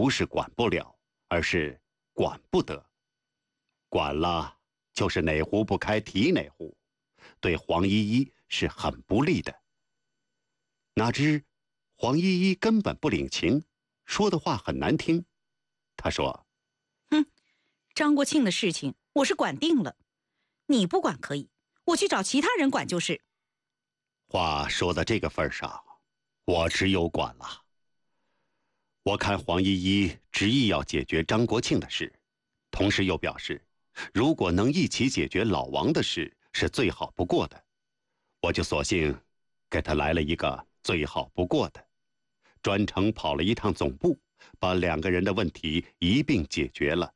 不是管不了，而是管不得。管了就是哪壶不开提哪壶，对黄依依是很不利的。哪知黄依依根本不领情，说的话很难听。她说： 张国庆的事情我是管定了，你不管可以，我去找其他人管就是。 话说到这个份上，我只有管了。我看黄依依执意要解决张国庆的事，同时又表示，如果能一起解决老王的事，是最好不过的。我就索性给他来了一个最好不过的，专程跑了一趟总部，把2个人的问题一并解决了。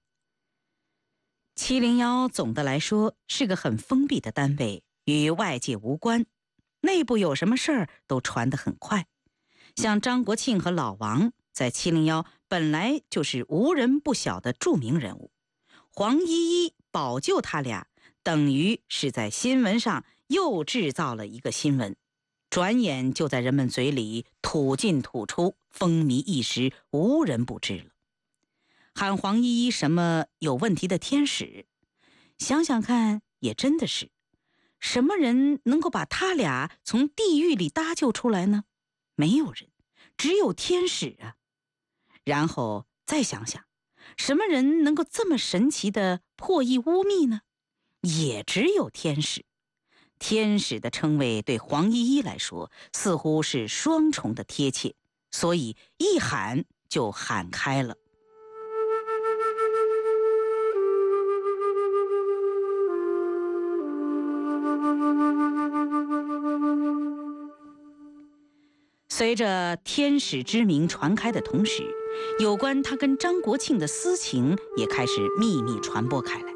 701总的来说是个很封闭的单位，与外界无关，内部有什么事儿都传得很快。像张国庆和老王在701本来就是无人不晓的著名人物，黄依依保救他俩，等于是在新闻上又制造了一个新闻，转眼就在人们嘴里吐进吐出，风靡一时，无人不知了。喊黄依依什么有问题的天使，想想看也真的是，什么人能够把他俩从地狱里搭救出来呢？没有人，只有天使啊。然后再想想，什么人能够这么神奇的破译污蔑呢？也只有天使。天使的称谓对黄依依来说似乎是双重的贴切，所以一喊就喊开了。随着天使之名传开的同时，有关他跟张国庆的私情也开始秘密传播开来。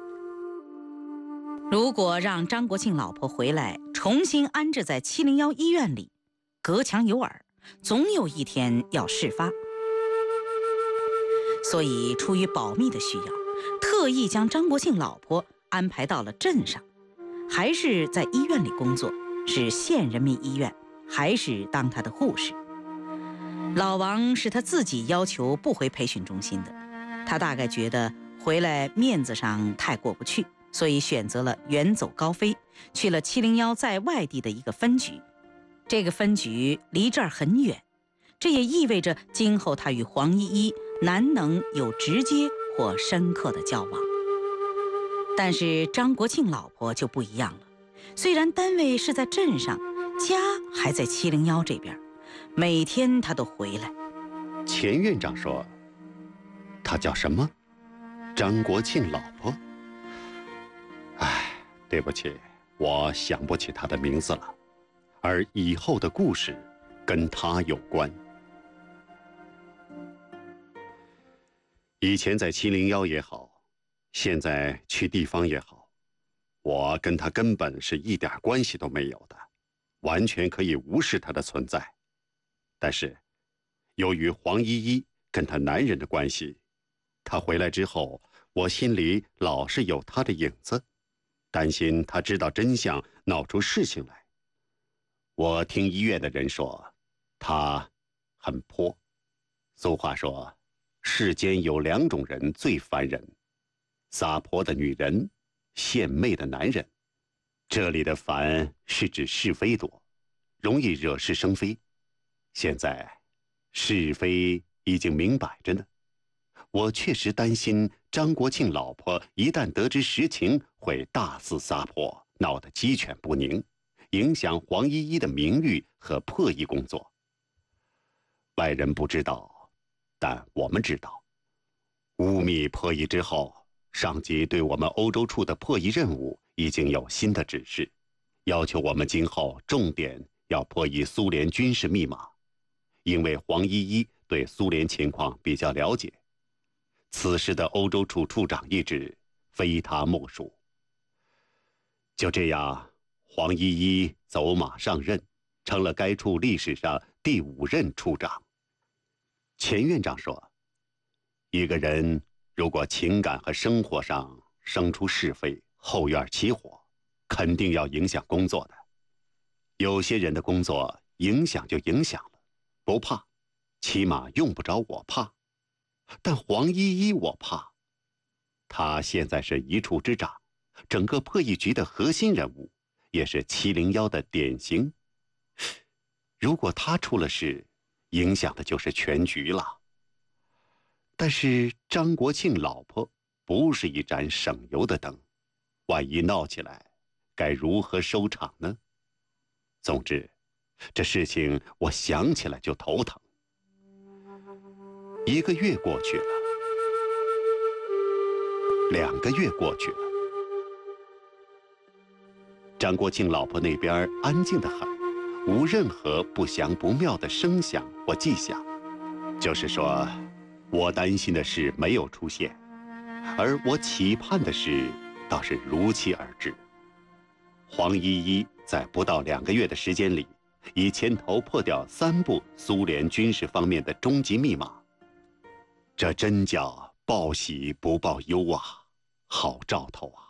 如果让张国庆老婆回来重新安置在701医院里，隔墙有耳，总有一天要事发。所以出于保密的需要，特意将张国庆老婆安排到了镇上，还是在医院里工作，是县人民医院，还是当他的护士。老王是他自己要求不回培训中心的，他大概觉得回来面子上太过不去，所以选择了远走高飞，去了701在外地的一个分局。这个分局离这儿很远，这也意味着今后他与黄依依难能有直接或深刻的交往。但是张国庆老婆就不一样了，虽然单位是在镇上，家还在701这边，每天他都回来。 钱院长说：“他叫什么？张国庆老婆？哎，对不起，我想不起他的名字了。而以后的故事跟他有关。以前在701也好，现在去地方也好，我跟他根本是一点关系都没有的，完全可以无视他的存在。但是由于黄依依跟他男人的关系，他回来之后，我心里老是有他的影子，担心他知道真相，闹出事情来。我听医院的人说，他很泼。俗话说，世间有2种人最烦人：撒泼的女人，献媚的男人。这里的烦是指是非多，容易惹是生非。现在是非已经明摆着呢，我确实担心张国庆老婆一旦得知实情，会大肆撒泼，闹得鸡犬不宁，影响黄依依的名誉和破译工作。外人不知道，但我们知道，污蔑破译之后，上级对我们欧洲处的破译任务已经有新的指示，要求我们今后重点要破译苏联军事密码。因为黄依依对苏联情况比较了解，此时的欧洲处处长一职非他莫属。就这样，黄依依走马上任，成了该处历史上第5任处长。钱院长说，一个人如果情感和生活上生出是非，后院起火，肯定要影响工作的。有些人的工作影响就影响了，不怕，起码用不着我怕。 但黄依依我怕，他现在是一处之长，整个破译局的核心人物，也是701的典型。如果他出了事，影响的就是全局了。但是张国庆老婆不是一盏省油的灯，万一闹起来，该如何收场呢？总之，这事情我想起来就头疼。1个月过去了，2个月过去了，张国庆老婆那边安静得很，无任何不祥不妙的声响或迹象，就是说，我担心的事没有出现，而我期盼的事倒是如期而至。黄依依在不到2个月的时间里，已牵头破掉3部苏联军事方面的终极密码，这真叫报喜不报忧啊，好兆头啊！